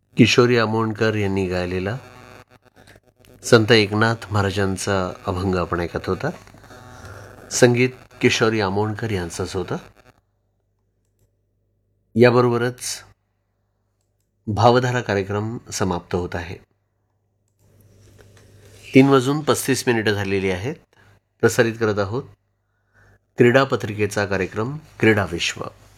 किशोरी आमोणकर यांनी गायलेला संत एकनाथ महाराजांचा अभंग आपण ऐकत होता. संगीत किशोरी आमोणकर यांचंच होतं. याबरोबरच भावधारा कार्यक्रम समाप्त होत आहे. 3:35 झालेली आहेत. प्रसारित करत आहोत क्रीडा पत्रिकेचा कार्यक्रम क्रीडा विश्व.